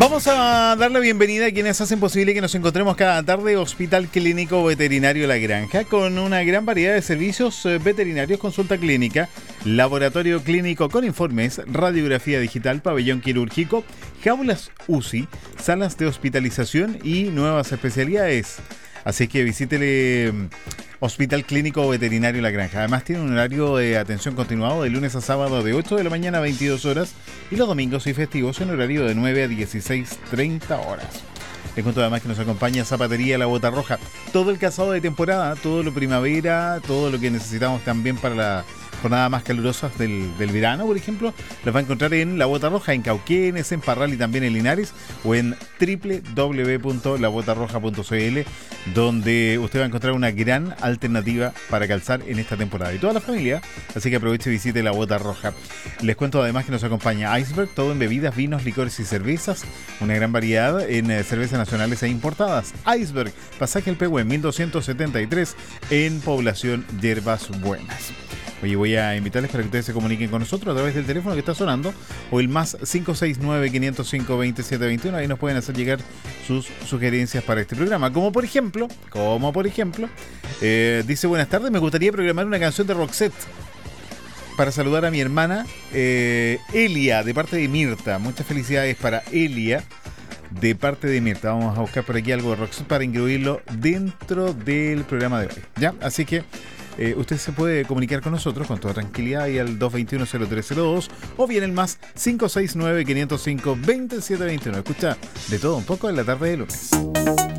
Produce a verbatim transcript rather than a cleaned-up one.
Vamos a dar la bienvenida a quienes hacen posible que nos encontremos cada tarde. Hospital Clínico Veterinario La Granja, con una gran variedad de servicios veterinarios: consulta clínica, laboratorio clínico con informes, radiografía digital, pabellón quirúrgico, jaulas U C I, salas de hospitalización y nuevas especialidades. Así que visítele Hospital Clínico Veterinario La Granja. Además tiene un horario de atención continuado de lunes a sábado de ocho de la mañana a veintidós horas y los domingos y festivos en horario de nueve a dieciséis treinta horas. Les cuento además que nos acompaña Zapatería La Bota Roja. Todo el calzado de temporada, todo lo primavera, todo lo que necesitamos también para la jornada más calurosas del, del verano, por ejemplo, las va a encontrar en La Bota Roja, en Cauquenes, en Parral y también en Linares, o en doble u doble u doble u punto la bota roja punto c l, donde usted va a encontrar una gran alternativa para calzar en esta temporada. Y toda la familia, así que aproveche y visite La Bota Roja. Les cuento además que nos acompaña Iceberg, todo en bebidas, vinos, licores y cervezas, una gran variedad en eh, cervezas nacionales e importadas. Iceberg, pasaje El Pehuen mil doscientos setenta y tres, en Población Yerbas Buenas. Oye, voy a invitarles para que ustedes se comuniquen con nosotros a través del teléfono que está sonando, o el más cinco seis nueve, quinientos cinco, veintisiete veintiuno. Ahí nos pueden hacer llegar sus sugerencias para este programa. Como por ejemplo, como por ejemplo, eh, dice: buenas tardes, me gustaría programar una canción de Roxette para saludar a mi hermana eh, Elia, de parte de Mirta. Muchas felicidades para Elia, de parte de Mirta. Vamos a buscar por aquí algo de Roxette para incluirlo dentro del programa de hoy, ¿ya? Así que Eh, usted se puede comunicar con nosotros con toda tranquilidad y al dos veintiuno, cero tres cero dos, o bien el más cinco seis nueve, quinientos cinco, veintisiete veintiuno. Escucha de todo un poco en la tarde de lunes.